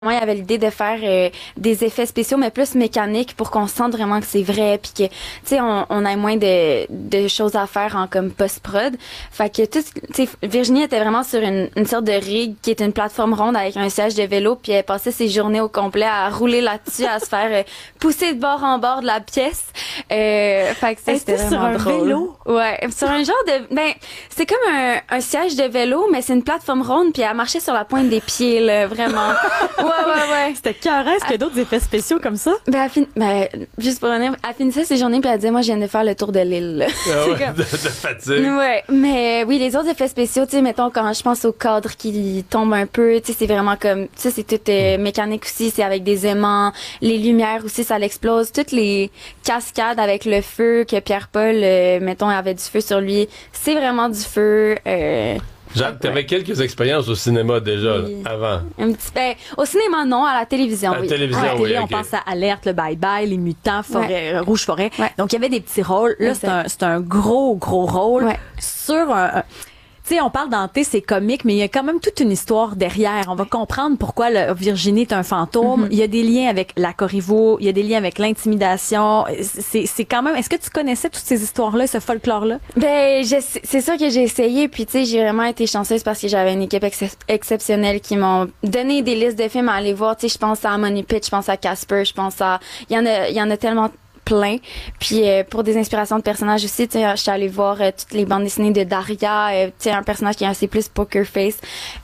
Moi, il y avait l'idée de faire des effets spéciaux, mais plus mécaniques pour qu'on sente vraiment que c'est vrai, puis que, tu sais, on a moins de choses à faire en comme post-prod. Fait que tu sais, Virginie était vraiment sur une sorte de rig qui est une plateforme ronde avec un siège de vélo, puis elle passait ses journées au complet à rouler là-dessus, à se faire pousser de bord en bord de la pièce. Fait que c'était vraiment sur un drôle. vélo? Ouais, sur un genre de, c'est comme un siège de vélo, mais c'est une plateforme ronde, puis elle marchait sur la pointe des pieds, là, vraiment. Ouais. C'était écœurant. Est-ce qu'il y a d'autres effets spéciaux comme ça? Juste pour revenir, elle finissait ses journées puis elle disait, moi, je viens de faire le tour de l'île, là. Ah ouais, de fatigue. Ouais, mais oui, les autres effets spéciaux, tu sais, mettons, quand je pense au cadre qui tombe un peu, tu sais, c'est vraiment comme, ça, c'est tout mécanique aussi, c'est avec des aimants, les lumières aussi, ça l'explose, toutes les cascades avec le feu que Pierre-Paul, mettons, avait du feu sur lui, c'est vraiment du feu, Jacques, t'avais quelques expériences au cinéma déjà, Oui. là, avant. un petit au cinéma, non, à la télévision, À la oui. télévision, À la télé, oui, on ok. pense à Alerte, le Bye-Bye, Les Mutants, Forêt, Rouge Forêt. Ouais. Donc, il y avait des petits rôles. Là, Exact. c'est un gros rôle Ouais. sur tu sais, on parle d'Hanté, c'est comique, mais il y a quand même toute une histoire derrière. On va comprendre pourquoi Virginie est un fantôme. Il y a des liens avec la Corriveau, il y a des liens avec l'intimidation. C'est quand même... Est-ce que tu connaissais toutes ces histoires-là, ce folklore-là? C'est sûr que j'ai essayé, puis tu sais, j'ai vraiment été chanceuse parce que j'avais une équipe exceptionnelle qui m'ont donné des listes de films à aller voir. Tu sais, je pense à Money Pit, je pense à Casper, je pense à... Il y en a tellement plein. Puis pour des inspirations de personnages aussi, tu sais, je suis allée voir toutes les bandes dessinées de Daria, tu sais, un personnage qui est assez plus poker face.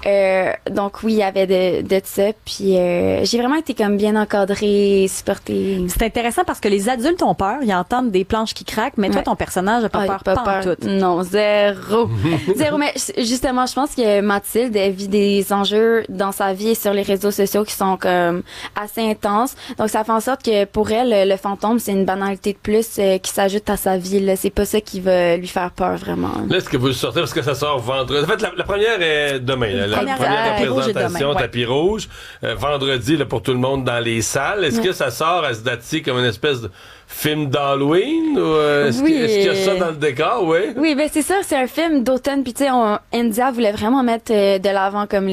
Donc oui, il y avait de ça. Puis j'ai vraiment été comme bien encadrée, supportée. C'est intéressant parce que les adultes ont peur, ils entendent des planches qui craquent, mais toi, Ouais. ton personnage n'a pas Ah, peur, pas pas en peur. tout. Non, zéro. Zéro. Mais justement, je pense que Mathilde, elle vit des enjeux dans sa vie et sur les réseaux sociaux qui sont comme assez intenses. Donc, ça fait en sorte que pour elle, le fantôme, c'est une banalité de plus qui s'ajoute à sa vie, là. C'est pas ça qui va lui faire peur, vraiment. Là, est-ce que vous le sortez parce que ça sort vendredi? En fait, la première est demain. Là, la Première, première tapis rouge est représentation, demain, ouais. tapis rouge. Vendredi, là, pour tout le monde dans les salles. Est-ce que ça sort à se dater comme une espèce de film d'Halloween? Ou est-ce Oui. qu'il y a ça dans le décor? Oui. Oui, ben c'est ça, c'est un film d'automne. Puis tu sais, India voulait vraiment mettre de l'avant comme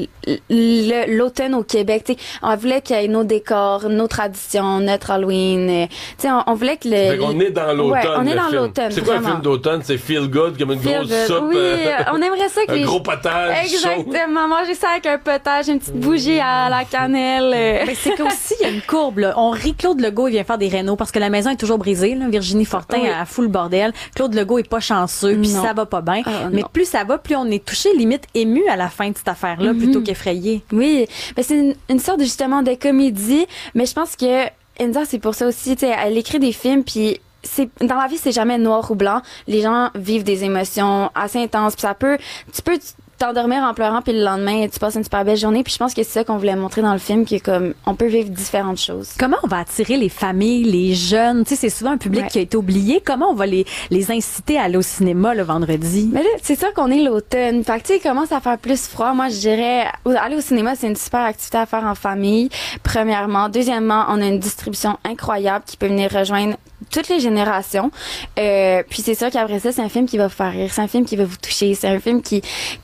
l'automne au Québec. Tu sais, on voulait qu'il y ait nos décors, nos traditions, notre Halloween. Tu sais, on voulait que Fait qu'on est dans l'automne. Ouais, on est le dans film. l'automne. C'est quoi un vraiment. film d'automne? C'est feel good, comme une Feel grosse good. soupe. Oui, on aimerait ça que un les... gros potage chaud. Exactement, manger ça avec un potage, une petite bougie à la cannelle. Mais c'est qu'aussi, il y a une courbe, là. On rit Claude Legault, il vient faire des rénaux parce que la maison est toujours brisée, là. Virginie Fortin Oui. a fout le bordel. Claude Legault est pas chanceux, puis Non. ça va pas bien. Ah, mais non. plus ça va, plus on est touché, limite ému à la fin de cette affaire-là, plutôt qu'effrayé. Oui, ben c'est une sorte justement de comédie, mais je pense que India, c'est pour ça aussi, tu sais, elle écrit des films, puis dans la vie, c'est jamais noir ou blanc. Les gens vivent des émotions assez intenses, puis tu peux t'endormir en pleurant, puis le lendemain, tu passes une super belle journée, puis je pense que c'est ça qu'on voulait montrer dans le film, que comme on peut vivre différentes choses. Comment on va attirer les familles, les jeunes? Tu sais, c'est souvent un public Ouais. qui a été oublié. Comment on va les inciter à aller au cinéma le vendredi? Mais là, c'est sûr qu'on est l'automne. Fait que, tu sais, il commence à faire plus froid. Moi, je dirais, aller au cinéma, c'est une super activité à faire en famille, premièrement. Deuxièmement, on a une distribution incroyable qui peut venir rejoindre toutes les générations. Puis c'est sûr qu'après ça, c'est un film qui va vous faire rire. C'est un film qui va vous toucher. C'est un film qui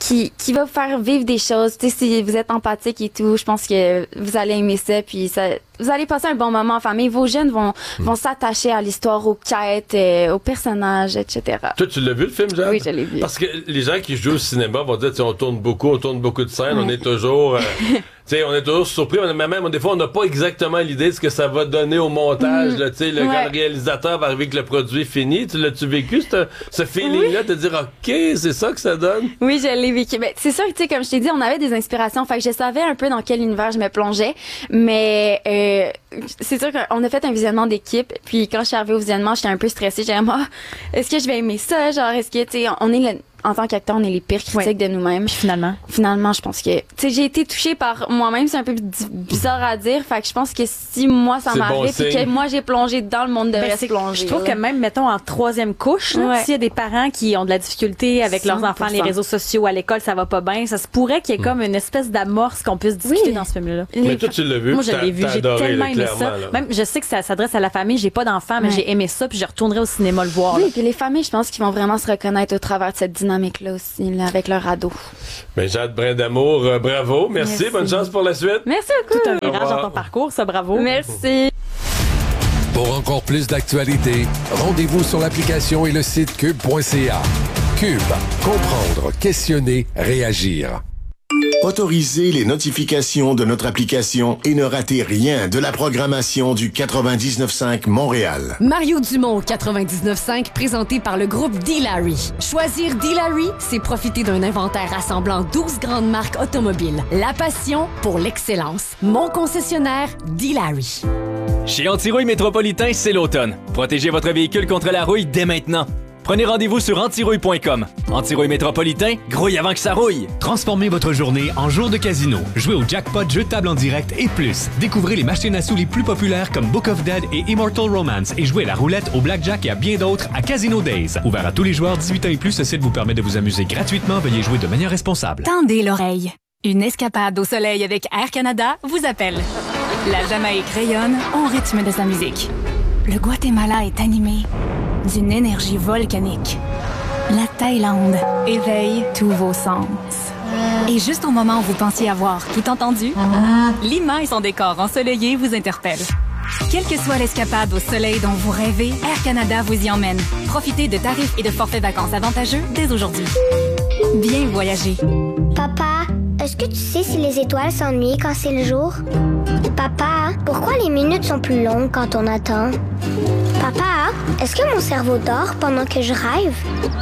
va vous faire vivre des choses. Tu sais, si vous êtes empathique et tout, je pense que vous allez aimer ça. Puis vous allez passer un bon moment en famille. Vos jeunes vont s'attacher à l'histoire, aux quêtes, aux personnages, etc. Toi, tu l'as vu le film, Jade? Oui, je l'ai vu. Parce que les gens qui jouent au cinéma vont dire, tu sais, on tourne beaucoup de scènes, on est toujours... tu sais, on est toujours surpris. Des fois, on n'a pas exactement l'idée de ce que ça va donner au montage. Là, tu sais, quand le réalisateur va arriver que le produit est fini, l'as-tu vécu, ce feeling-là, de dire, OK, c'est ça que ça donne? Oui, je l'ai vécu. Ben, c'est sûr que, tu sais, comme je t'ai dit, on avait des inspirations. Fait que je savais un peu dans quel univers je me plongeais. Mais c'est sûr qu'on a fait un visionnement d'équipe. Puis quand je suis arrivée au visionnement, j'étais un peu stressée. J'étais comme, est-ce que je vais aimer ça? Genre, est-ce que, tu sais, en tant qu'acteur, on est les pires critiques de nous-mêmes. Puis finalement, Je pense que, tu sais, j'ai été touchée par moi-même. C'est un peu bizarre à dire. Fait que je pense que si moi, ça C'est m'arrive, bon puis que signe. moi, j'ai plongé dans le monde, devrait se plonger. Je trouve là. que même, mettons, en 3e couche, là, Ouais. s'il y a des parents qui ont de la difficulté avec leurs enfants, 100%. les réseaux sociaux, à l'école, ça va pas bien, ça se pourrait qu'il y ait comme une espèce d'amorce qu'on puisse discuter Oui. dans ce film-là. Mais toi, tu l'as vu. Moi, je l'ai vu, t'as j'ai adoré, tellement là, aimé clairement, ça. là. Même, je sais que ça s'adresse à la famille, j'ai pas d'enfants, mais Ouais. j'ai aimé ça, puis je retournerai au cinéma le voir. là. Oui, puis les familles, je pense qu'ils vont vraiment se reconnaître au travers de cette dynamique. dynamique-là aussi, là, avec leur ado. Ben, Jade Brindamour, bravo. Merci. Bonne chance pour la suite. Merci beaucoup. Tout un virage dans ton parcours, ça, bravo. Merci. Pour encore plus d'actualités, rendez-vous sur l'application et le site cube.ca. Cube, comprendre, questionner, réagir. Autorisez les notifications de notre application et ne ratez rien de la programmation du 99.5 Montréal. Mario Dumont 99.5 présenté par le groupe D-Larry. Choisir D-Larry, c'est profiter d'un inventaire rassemblant 12 grandes marques automobiles. La passion pour l'excellence. Mon concessionnaire D-Larry. Chez Antirouille Métropolitain, c'est l'automne. Protégez votre véhicule contre la rouille dès maintenant. Prenez rendez-vous sur antirouille.com. Antirouille Métropolitain, grouille avant que ça rouille. Transformez votre journée en jour de casino. Jouez au jackpot, jeu de table en direct et plus. Découvrez les machines à sous les plus populaires comme Book of Dead et Immortal Romance et jouez à la roulette, au blackjack et à bien d'autres à Casino Days. Ouvert à tous les joueurs 18 ans et plus, ce site vous permet de vous amuser gratuitement. Veuillez jouer de manière responsable. Tendez l'oreille. Une escapade au soleil avec Air Canada vous appelle. La Jamaïque rayonne au rythme de sa musique. Le Guatemala est animé d'une énergie volcanique. La Thaïlande éveille tous vos sens. Et juste au moment où vous pensiez avoir tout entendu, Lima et son décor ensoleillé vous interpelle. Quelle que soit l'escapade au soleil dont vous rêvez, Air Canada vous y emmène. Profitez de tarifs et de forfaits vacances avantageux dès aujourd'hui. Bien voyager. Papa, est-ce que tu sais si les étoiles s'ennuient quand c'est le jour? Papa, pourquoi les minutes sont plus longues quand on attend? Papa, est-ce que mon cerveau dort pendant que je rêve?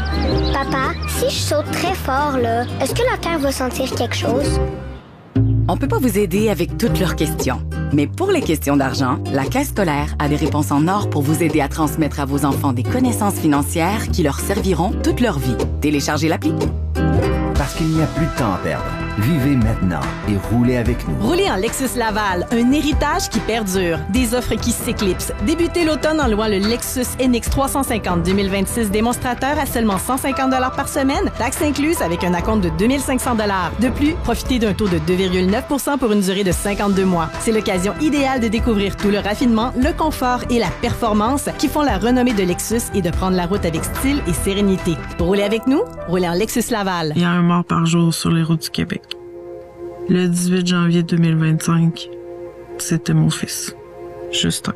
Papa, si je saute très fort, là, est-ce que la Terre va sentir quelque chose? On peut pas vous aider avec toutes leurs questions. Mais pour les questions d'argent, la Caisse scolaire a des réponses en or pour vous aider à transmettre à vos enfants des connaissances financières qui leur serviront toute leur vie. Téléchargez l'appli. Parce qu'il n'y a plus de temps à perdre. Vivez maintenant et roulez avec nous. Roulez en Lexus Laval, un héritage qui perdure. Des offres qui s'éclipsent. Débutez l'automne en louant le Lexus NX 350 2026 démonstrateur à seulement 150 $ par semaine, taxes incluses avec un acompte de 2500 $. De plus, profitez d'un taux de 2,9 % pour une durée de 52 mois. C'est l'occasion idéale de découvrir tout le raffinement, le confort et la performance qui font la renommée de Lexus et de prendre la route avec style et sérénité. Roulez avec nous, roulez en Lexus Laval. Il y a un mort par jour sur les routes du Québec. Le 18 janvier 2025, c'était mon fils, Justin.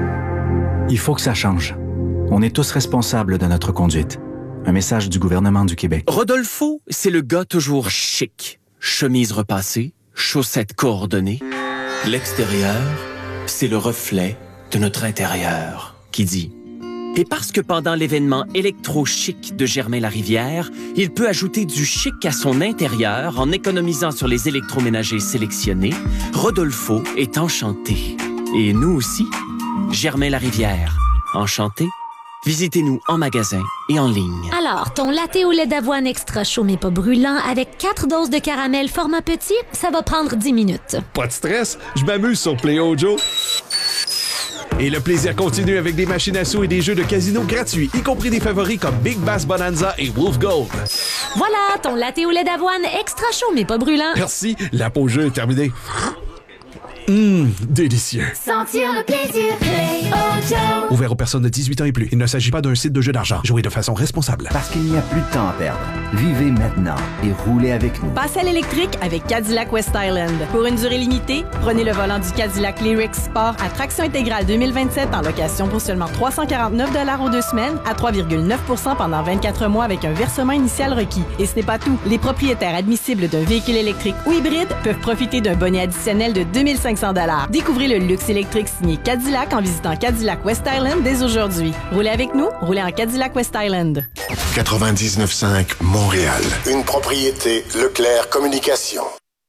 Il faut que ça change. On est tous responsables de notre conduite. Un message du gouvernement du Québec. Rodolfo, c'est le gars toujours chic. Chemise repassée, chaussettes coordonnées. L'extérieur, c'est le reflet de notre intérieur qui dit... Et parce que pendant l'événement électro-chic de Germain-Larivière, il peut ajouter du chic à son intérieur en économisant sur les électroménagers sélectionnés, Rodolfo est enchanté. Et nous aussi, Germain-Larivière. Enchanté? Visitez-nous en magasin et en ligne. Alors, ton latte au lait d'avoine extra chaud mais pas brûlant avec 4 doses de caramel format petit, ça va prendre 10 minutes. Pas de stress, je m'amuse sur Play Joe. Et le plaisir continue avec des machines à sous et des jeux de casino gratuits, y compris des favoris comme Big Bass Bonanza et Wolf Gold. Voilà, ton latte au lait d'avoine extra chaud mais pas brûlant. Merci, la pause jeu est terminée. Délicieux. Sentir le plaisir, Play Joe. Ouvert aux personnes de 18 ans et plus. Il ne s'agit pas d'un site de jeu d'argent. Jouez de façon responsable. Parce qu'il n'y a plus de temps à perdre. Vivez maintenant et roulez avec nous. Passez à l'électrique avec Cadillac West Island. Pour une durée limitée, prenez le volant du Cadillac Lyriq Sport à traction intégrale 2027 en location pour seulement 349 $ aux 2 semaines à 3,9 % pendant 24 mois avec un versement initial requis. Et ce n'est pas tout. Les propriétaires admissibles d'un véhicule électrique ou hybride peuvent profiter d'un bonnet additionnel de 2500 $. Découvrez le luxe électrique signé Cadillac en visitant Cadillac West Island dès aujourd'hui. Roulez avec nous, roulez en Cadillac West Island. 99.5 Montréal. Une propriété Leclerc Communication.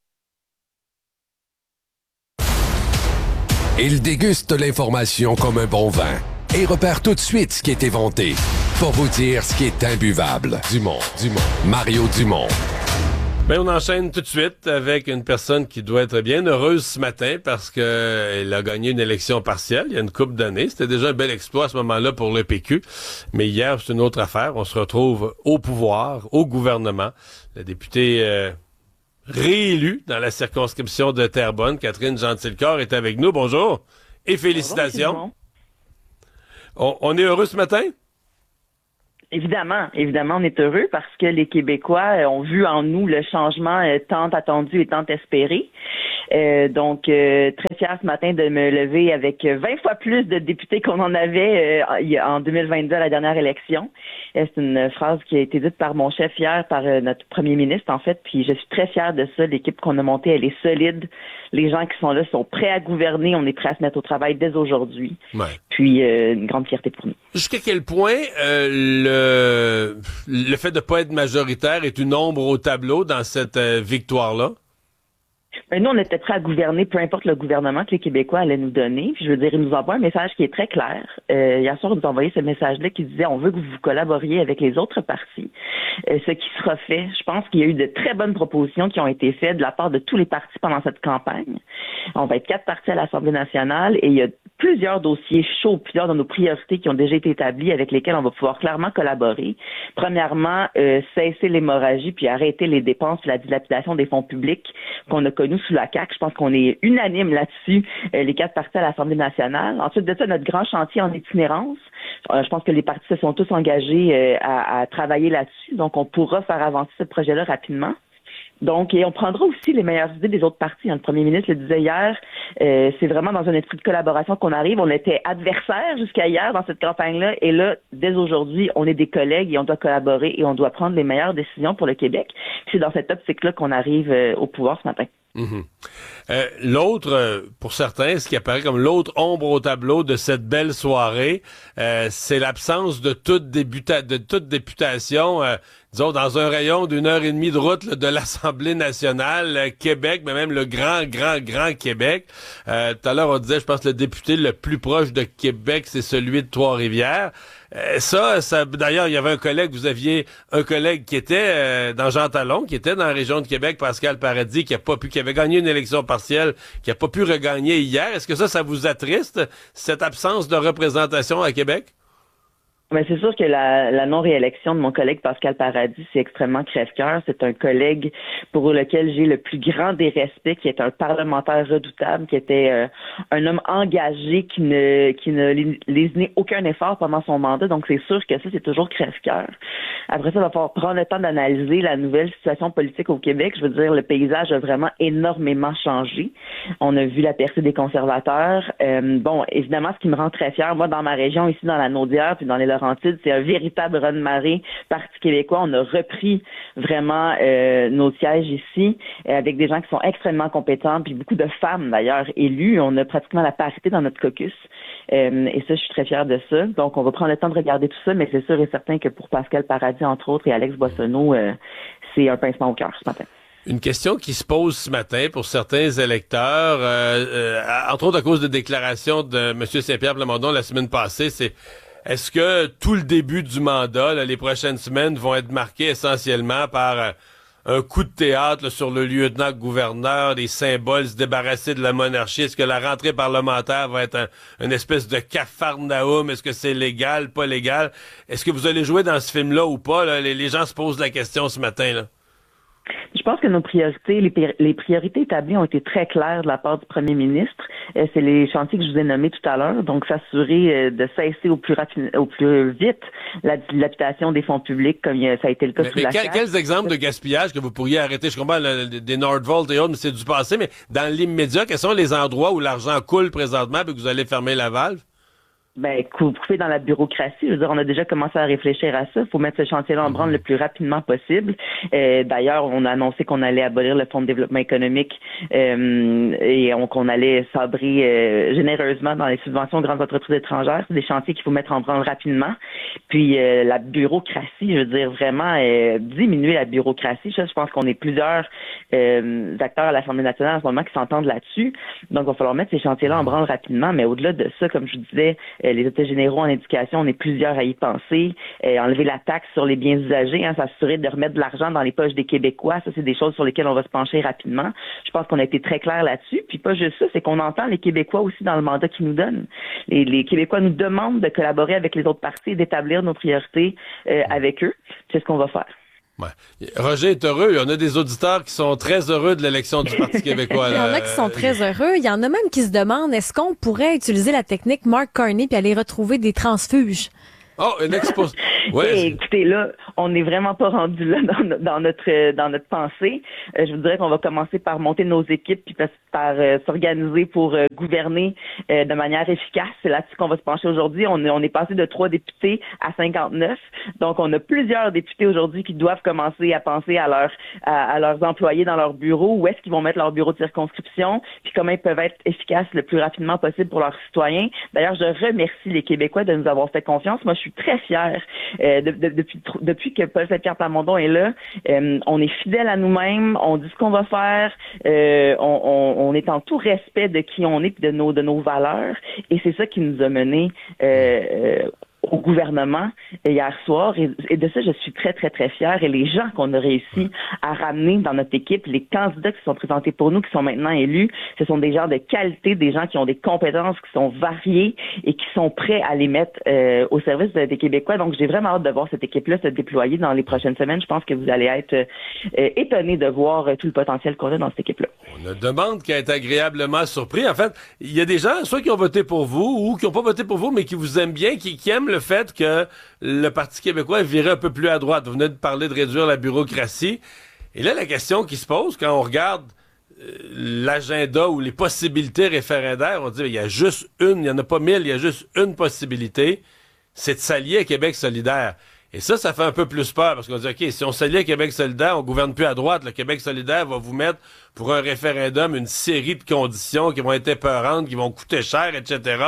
Il déguste l'information comme un bon vin et repère tout de suite ce qui est éventé pour vous dire ce qui est imbuvable. Dumont. Mario Dumont. Ben, on enchaîne tout de suite avec une personne qui doit être bien heureuse ce matin parce qu'elle a gagné une élection partielle il y a une couple d'années. C'était déjà un bel exploit à ce moment-là pour le PQ. Mais hier, c'est une autre affaire. On se retrouve au pouvoir, au gouvernement. La députée réélue dans la circonscription de Terrebonne, Catherine Gentilcorps, est avec nous. Bonjour et félicitations. Bonjour, on est heureux ce matin? Évidemment, on est heureux parce que les Québécois ont vu en nous le changement tant attendu et tant espéré. Donc, très fière ce matin de me lever avec 20 fois plus de députés qu'on en avait en 2022 à la dernière élection. C'est une phrase qui a été dite par mon chef hier, par notre premier ministre en fait, puis je suis très fière de ça. L'équipe qu'on a montée, elle est solide. Les gens qui sont là sont prêts à gouverner. On est prêts à se mettre au travail dès aujourd'hui. Ouais. Puis, une grande fierté pour nous. Jusqu'à quel point le fait de pas être majoritaire est une ombre au tableau dans cette victoire-là? Nous, on était prêts à gouverner, peu importe le gouvernement que les Québécois allaient nous donner. Puis, je veux dire, ils nous envoient un message qui est très clair. Hier soir, ils nous ont envoyé ce message-là qui disait « On veut que vous collaboriez avec les autres partis. » Ce qui sera fait. Je pense qu'il y a eu de très bonnes propositions qui ont été faites de la part de tous les partis pendant cette campagne. On va être 4 partis à l'Assemblée nationale et il y a plusieurs dossiers chauds, plusieurs de nos priorités qui ont déjà été établis avec lesquels on va pouvoir clairement collaborer. Premièrement, cesser l'hémorragie puis arrêter les dépenses et la dilapidation des fonds publics qu'on a connus sous la CAQ. Je pense qu'on est unanime là-dessus, les 4 partis à l'Assemblée nationale. Ensuite de ça, notre grand chantier en itinérance. Je pense que les partis se sont tous engagés à travailler là-dessus. Donc, on pourra faire avancer ce projet-là rapidement. Donc, et on prendra aussi les meilleures idées des autres partis. Le premier ministre le disait hier, c'est vraiment dans un esprit de collaboration qu'on arrive. On était adversaires jusqu'à hier dans cette campagne-là. Et là, dès aujourd'hui, on est des collègues et on doit collaborer et on doit prendre les meilleures décisions pour le Québec. Puis c'est dans cette optique-là qu'on arrive au pouvoir ce matin. Mm-hmm. L'autre, pour certains, ce qui apparaît comme l'autre ombre au tableau de cette belle soirée, c'est l'absence de toute députation, disons, dans un rayon d'1 heure et demie de route là, de l'Assemblée nationale, Québec, mais même le grand Québec. Tout à l'heure, on disait, je pense, le député le plus proche de Québec, c'est celui de Trois-Rivières. Ça, d'ailleurs, il y avait vous aviez un collègue qui était dans Jean Talon, qui était dans la région de Québec, Pascal Paradis, qui avait gagné une élection partielle, qui a pas pu regagner hier. Est-ce que ça vous attriste, cette absence de représentation à Québec? Mais c'est sûr que la non-réélection de mon collègue Pascal Paradis, c'est extrêmement crève-cœur. C'est un collègue pour lequel j'ai le plus grand des respects, qui est un parlementaire redoutable, qui était un homme engagé, qui ne lésinait aucun effort pendant son mandat. Donc, c'est sûr que ça, c'est toujours crève-cœur. Après ça, il va falloir prendre le temps d'analyser la nouvelle situation politique au Québec. Je veux dire, le paysage a vraiment énormément changé. On a vu la percée des conservateurs. Bon, évidemment, ce qui me rend très fière, moi, dans ma région, ici, dans la Naudière, puis dans les Laurentides, c'est un véritable raz-de-marée Parti québécois. On a repris vraiment nos sièges ici avec des gens qui sont extrêmement compétents, puis beaucoup de femmes d'ailleurs élues. On a pratiquement la parité dans notre caucus. Et ça, je suis très fière de ça. Donc, on va prendre le temps de regarder tout ça, mais c'est sûr et certain que pour Pascal Paradis, entre autres, et Alex Boissonneau, c'est un pincement au cœur ce matin. Une question qui se pose ce matin pour certains électeurs, entre autres à cause de déclarations de M. Saint-Pierre Plamondon la semaine passée, c'est est-ce que tout le début du mandat, là, les prochaines semaines, vont être marquées essentiellement par un coup de théâtre là, sur le lieutenant-gouverneur, des symboles, se débarrasser de la monarchie? Est-ce que la rentrée parlementaire va être une espèce de capharnaüm? Est-ce que c'est légal, pas légal? Est-ce que vous allez jouer dans ce film-là ou pas? Là? Les gens se posent la question ce matin, là. Je pense que nos priorités, les priorités établies ont été très claires de la part du premier ministre. C'est les chantiers que je vous ai nommés tout à l'heure. Donc, s'assurer de cesser au plus vite la dilapidation des fonds publics, comme ça a été le cas sous la CAQ. Quels exemples de gaspillage que vous pourriez arrêter? Je comprends des Nordvolt et autres, mais c'est du passé. Mais dans l'immédiat, quels sont les endroits où l'argent coule présentement et que vous allez fermer la valve? Ben, couper dans la bureaucratie. Je veux dire, on a déjà commencé à réfléchir à ça. Il faut mettre ce chantier-là en branle le plus rapidement possible. D'ailleurs, on a annoncé qu'on allait abolir le Fonds de développement économique et qu'on allait sabrer généreusement dans les subventions aux grandes entreprises étrangères. C'est des chantiers qu'il faut mettre en branle rapidement. Puis la bureaucratie, je veux dire, vraiment diminuer la bureaucratie. Je pense qu'on est plusieurs acteurs à l'Assemblée nationale en ce moment qui s'entendent là-dessus. Donc, il va falloir mettre ces chantiers-là en branle rapidement. Mais au-delà de ça, comme je vous disais, les états généraux en éducation, on est plusieurs à y penser. Enlever la taxe sur les biens usagés, s'assurer de remettre de l'argent dans les poches des Québécois, ça, c'est des choses sur lesquelles on va se pencher rapidement. Je pense qu'on a été très clair là-dessus. Puis pas juste ça, c'est qu'on entend les Québécois aussi dans le mandat qu'ils nous donnent. Les Québécois nous demandent de collaborer avec les autres partis et d'établir nos priorités avec eux. C'est ce qu'on va faire. Ouais. Roger est heureux. Il y en a des auditeurs qui sont très heureux de l'élection du Parti québécois. Il y en a qui sont très heureux. Il y en a même qui se demandent, est-ce qu'on pourrait utiliser la technique Mark Carney puis aller retrouver des transfuges? Oh, une Ouais. Écoutez, là, on n'est vraiment pas rendu là dans notre pensée. Je vous dirais qu'on va commencer par monter nos équipes puis par s'organiser pour gouverner de manière efficace. C'est là-dessus qu'on va se pencher aujourd'hui. On est passé de 3 députés à 59. Donc, on a plusieurs députés aujourd'hui qui doivent commencer à penser à leurs employés dans leur bureau, où est-ce qu'ils vont mettre leur bureau de circonscription, puis comment ils peuvent être efficaces le plus rapidement possible pour leurs citoyens. D'ailleurs, je remercie les Québécois de nous avoir fait confiance. Moi, je suis très fière depuis que Paul Saint-Pierre Plamondon est là. On est fidèle à nous-mêmes, on dit ce qu'on va faire, on est en tout respect de qui on est et de nos valeurs. Et c'est ça qui nous a menés au gouvernement hier soir. Et de ça, je suis très, très, très fière. Et les gens qu'on a réussi à ramener dans notre équipe, les candidats qui sont présentés pour nous, qui sont maintenant élus, ce sont des gens de qualité, des gens qui ont des compétences, qui sont variées et qui sont prêts à les mettre au service des Québécois. Donc, j'ai vraiment hâte de voir cette équipe-là se déployer dans les prochaines semaines. Je pense que vous allez être étonnés de voir tout le potentiel qu'on a dans cette équipe-là. On demande qui a été agréablement surpris. En fait, il y a des gens, soit qui ont voté pour vous ou qui n'ont pas voté pour vous, mais qui vous aiment bien, qui aiment le fait que le Parti québécois virait un peu plus à droite. Vous venez de parler de réduire la bureaucratie. Et là, la question qui se pose quand on regarde l'agenda ou les possibilités référendaires, on dit il y a juste une, il n'y en a pas 1000, il y a juste une possibilité, c'est de s'allier à Québec solidaire. Et ça fait un peu plus peur, parce qu'on dit, OK, si on s'allie à Québec solidaire, on gouverne plus à droite. Le Québec solidaire va vous mettre pour un référendum une série de conditions qui vont être épeurantes, qui vont coûter cher, etc.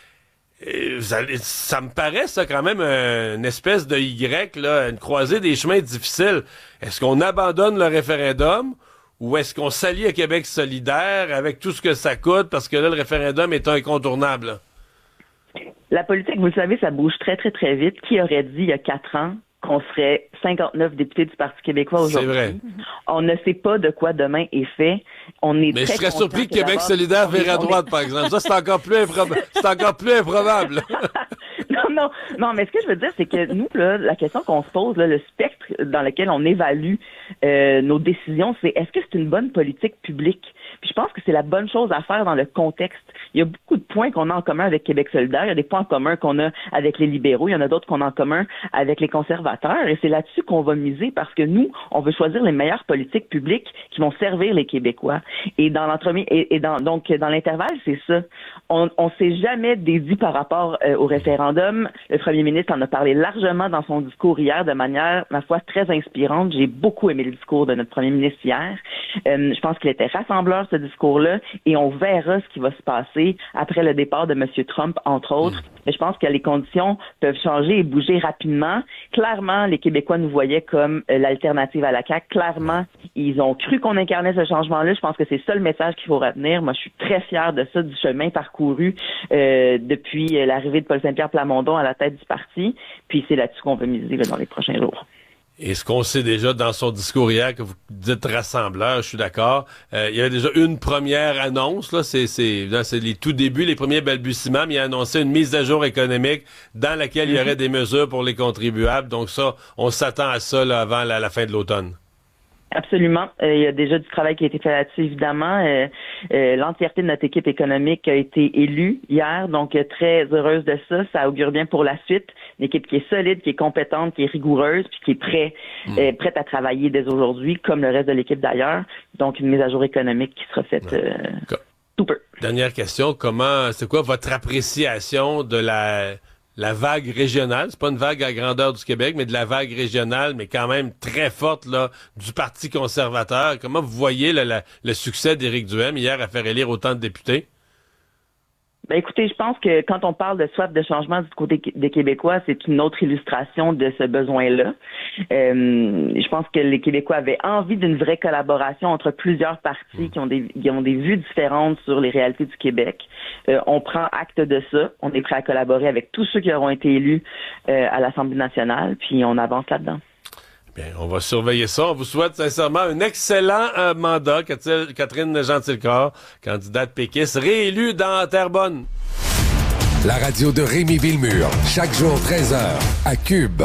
Et ça me paraît, ça, quand même, une espèce de Y, là, une croisée des chemins difficiles. Est-ce qu'on abandonne le référendum ou est-ce qu'on s'allie à Québec solidaire avec tout ce que ça coûte, parce que là, le référendum est incontournable, là? La politique, vous le savez, ça bouge très, très, très vite. Qui aurait dit il y a 4 ans qu'on serait 59 députés du Parti québécois aujourd'hui? C'est vrai. On ne sait pas de quoi demain est fait. Mais je serais surpris que Québec solidaire vire à droite, par exemple. Ça, c'est encore plus improbable. Non, mais ce que je veux dire, c'est que nous, là, la question qu'on se pose, là, le spectre dans lequel on évalue nos décisions, c'est est-ce que c'est une bonne politique publique? Puis je pense que c'est la bonne chose à faire dans le contexte. Il y a beaucoup de points qu'on a en commun avec Québec solidaire. Il y a des points en commun qu'on a avec les libéraux. Il y en a d'autres qu'on a en commun avec les conservateurs. Et c'est là-dessus qu'on va miser parce que nous, on veut choisir les meilleures politiques publiques qui vont servir les Québécois. Et dans donc dans l'intervalle, c'est ça. On s'est jamais dédit par rapport au référendum. Le premier ministre en a parlé largement dans son discours hier de manière, ma foi, très inspirante. J'ai beaucoup aimé le discours de notre premier ministre hier. Je pense qu'il était rassembleur, ce discours-là, et on verra ce qui va se passer après le départ de M. Trump, entre autres. Mais je pense que les conditions peuvent changer et bouger rapidement. Clairement, les Québécois nous voyaient comme l'alternative à la CAQ. Clairement, ils ont cru qu'on incarnait ce changement-là. Je pense que c'est ça le message qu'il faut retenir. Moi, je suis très fière de ça, du chemin parcouru depuis l'arrivée de Paul Saint-Pierre Plamondon à la tête du parti. Puis c'est là-dessus qu'on va miser dans les prochains jours. Et ce qu'on sait déjà dans son discours hier, que vous dites rassembleur, je suis d'accord, il y avait déjà une première annonce, là, c'est les tout débuts, les premiers balbutiements, mais il a annoncé une mise à jour économique dans laquelle il y aurait des mesures pour les contribuables. Donc ça, on s'attend à ça là, avant la fin de l'automne. Absolument. Il y a déjà du travail qui a été fait là-dessus, évidemment. L'entièreté de notre équipe économique a été élue hier, donc très heureuse de ça. Ça augure bien pour la suite. Une équipe qui est solide, qui est compétente, qui est rigoureuse, puis qui est prête à travailler dès aujourd'hui, comme le reste de l'équipe d'ailleurs. Donc, une mise à jour économique qui sera faite tout peu. Dernière question, c'est quoi votre appréciation de la vague régionale? C'est pas une vague à grandeur du Québec, mais de la vague régionale, mais quand même très forte là, du Parti conservateur. Comment vous voyez le succès d'Éric Duhaime hier à faire élire autant de députés? Ben écoutez, je pense que quand on parle de soif de changement du côté des Québécois, c'est une autre illustration de ce besoin-là. Je pense que les Québécois avaient envie d'une vraie collaboration entre plusieurs partis qui ont des vues différentes sur les réalités du Québec. On prend acte de ça. On est prêt à collaborer avec tous ceux qui auront été élus à l'Assemblée nationale, puis on avance là-dedans. Bien, on va surveiller ça. On vous souhaite sincèrement un excellent mandat, Catherine Gentilcorps, candidate péquiste, réélue dans Terrebonne. La radio de Rémi Villemur, chaque jour 13h, à Cube.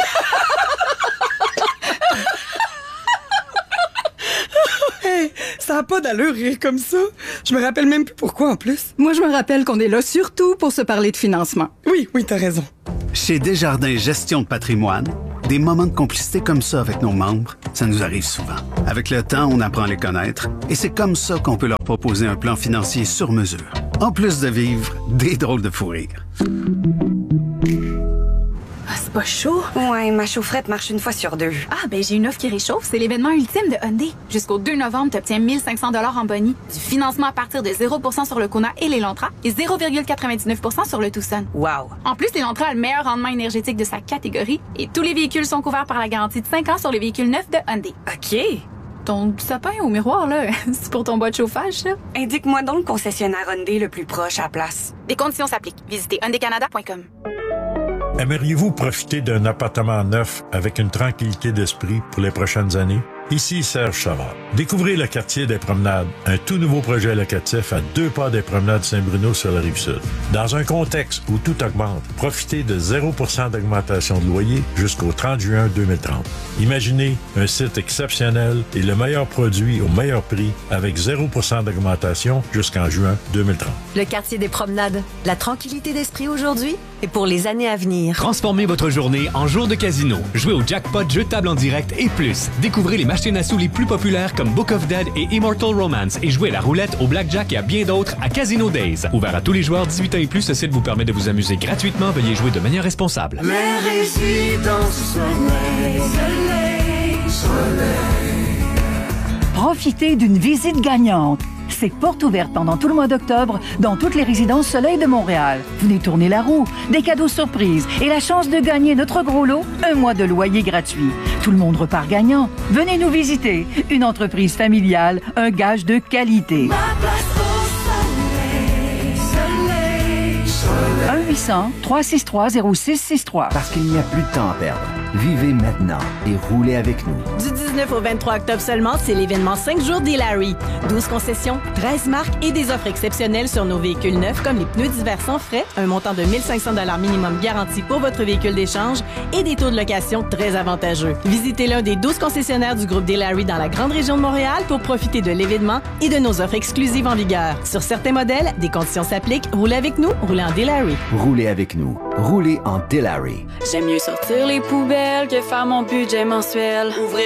Hey, ça Ça a pas d'allure rire comme ça. Je me rappelle même plus pourquoi en plus. Moi, je me rappelle qu'on est là surtout pour se parler de financement. Oui, t'as raison. Chez Desjardins Gestion de patrimoine, des moments de complicité comme ça avec nos membres, ça nous arrive souvent. Avec le temps, on apprend à les connaître et c'est comme ça qu'on peut leur proposer un plan financier sur mesure. En plus de vivre des drôles de fou rire. Ah, c'est pas chaud? Ouais, ma chaufferette marche une fois sur 2. Ah, ben j'ai une offre qui réchauffe. C'est l'événement ultime de Hyundai. Jusqu'au 2 novembre, tu obtiens 1 500 $ en boni, du financement à partir de 0% sur le Kona et l'Elantra et 0,99% sur le Tucson. Wow! En plus, l'Elantra a le meilleur rendement énergétique de sa catégorie et tous les véhicules sont couverts par la garantie de 5 ans sur les véhicules neufs de Hyundai. OK. Ton sapin au miroir, là, c'est pour ton bas de chauffage, ça? Indique-moi donc le concessionnaire Hyundai le plus proche à la place. Des conditions s'appliquent. Visitez hyundaicanada.com. Aimeriez-vous profiter d'un appartement neuf avec une tranquillité d'esprit pour les prochaines années? Ici Serge Savard. Découvrez le quartier des Promenades, un tout nouveau projet locatif à 2 pas des Promenades Saint-Bruno sur la Rive-Sud. Dans un contexte où tout augmente, profitez de 0% d'augmentation de loyer jusqu'au 30 juin 2030. Imaginez un site exceptionnel et le meilleur produit au meilleur prix avec 0% d'augmentation jusqu'en juin 2030. Le quartier des Promenades, la tranquillité d'esprit aujourd'hui et pour les années à venir. Transformez votre journée en jour de casino. Jouez au jackpot jeu de table en direct et plus. Découvrez les machines à sous les plus populaires comme Book of Dead et Immortal Romance et jouez à la roulette, au blackjack et à bien d'autres à Casino Days. Ouvert à tous les joueurs 18 ans et plus, ce site vous permet de vous amuser gratuitement. Veuillez jouer de manière responsable. Les résidences soleil. Profitez d'une visite gagnante. C'est porte ouverte pendant tout le mois d'octobre dans toutes les résidences Soleil de Montréal. Venez tourner la roue, des cadeaux surprises et la chance de gagner notre gros lot, 1 mois de loyer gratuit. Tout le monde repart gagnant. Venez nous visiter. Une entreprise familiale, un gage de qualité. 1-800-363-0663. Parce qu'il n'y a plus de temps à perdre. Vivez maintenant et roulez avec nous. Du 19 au 23 octobre seulement, c'est l'événement 5 jours d'Hilary. 12 concessions, 13 marques et des offres exceptionnelles sur nos véhicules neufs comme les pneus d'hiver sans frais, un montant de 1 500 $ minimum garanti pour votre véhicule d'échange et des taux de location très avantageux. Visitez l'un des 12 concessionnaires du groupe d'Hilary dans la grande région de Montréal pour profiter de l'événement et de nos offres exclusives en vigueur. Sur certains modèles, des conditions s'appliquent. Roulez avec nous, roulez en Dilary. Roulez avec nous. Roulez en Dilary. J'aime mieux sortir les poubelles que faire mon budget mensuel. Ouvrir